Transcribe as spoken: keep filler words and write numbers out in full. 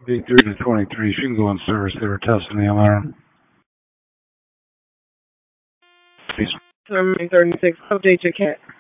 V three to twenty-three, she can go in service. They were testing the alarm. thirty-six, update your cat.